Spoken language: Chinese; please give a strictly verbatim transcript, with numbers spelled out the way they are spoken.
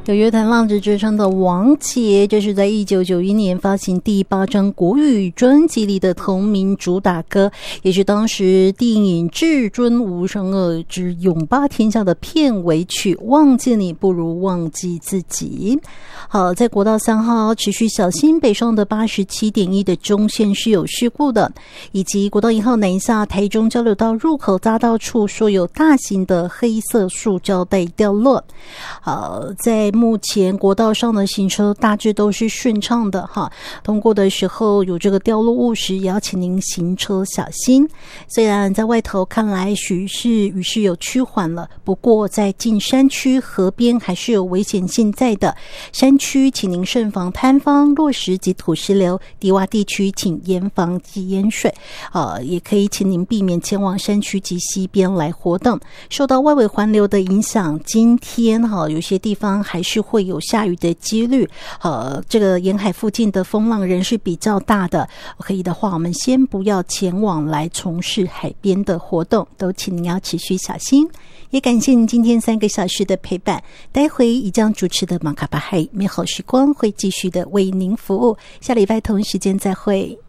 有乐坛浪子之称的王杰，这是在一九九一年发行第八张国语专辑里的同名主打歌，也是当时电影《至尊无上二之永霸天下》的片尾曲。忘记你不如忘记自己。好，在国道三号持续小心北上的 八十七点一 的中线是有事故的，以及国道一号南下台中交流道入口匝道处说有大型的黑色塑胶袋掉落。好，在目前国道上的行车大致都是顺畅的哈，通过的时候有这个掉落物时也要请您行车小心。虽然在外头看来许是雨势有趋缓了，不过在进山区河边还是有危险性在的。山区请您慎防坍方、落石及土石流，低洼地区请严防及淹水。呃，也可以请您避免前往山区及溪边来活动。受到外围环流的影响，今天哈有些地方还是会有下雨的几率。呃，这个沿海附近的风浪仍是比较大的，可以的话，我们先不要前往来从事海边的活动，都请您要持续小心。也感谢您今天三个小时的陪伴，待会已将主持的马卡巴海美好时光会继续的为您服务，下礼拜同一时间再会。